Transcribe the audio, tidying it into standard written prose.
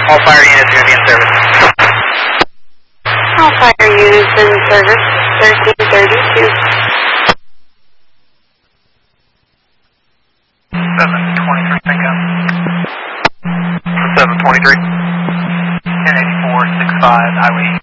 All fire units are going to be in service. All fire units in service, 1332. 723, bingo. 723. 1084, 65, Highway